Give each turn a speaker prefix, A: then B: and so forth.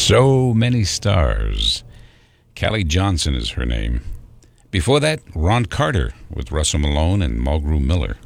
A: So Many Stars. Callie Johnson is her name. Before that, Ron Carter with Russell Malone and Mulgrew Miller.